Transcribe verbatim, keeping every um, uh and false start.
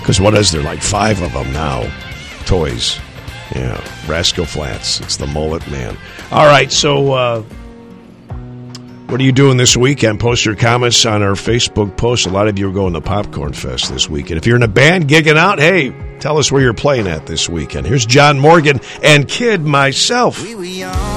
Because what is there, like five of them now? Toys. Yeah, Rascal Flatts. It's the mullet man. All right, so uh, what are you doing this weekend? Post your comments on our Facebook post. A lot of you are going to Popcorn Fest this weekend. If you're in a band gigging out, hey, tell us where you're playing at this weekend. Here's John Morgan and Kid Myself.